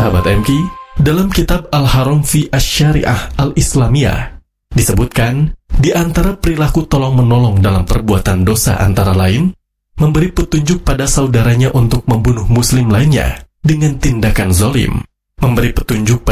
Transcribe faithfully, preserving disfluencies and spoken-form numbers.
sahabat M K, dalam kitab Al-Haram fi Asy-Syariah Al-Islamiyah disebutkan di antara perilaku tolong-menolong dalam perbuatan dosa antara lain memberi petunjuk pada saudaranya untuk membunuh muslim lainnya dengan tindakan zalim, memberi petunjuk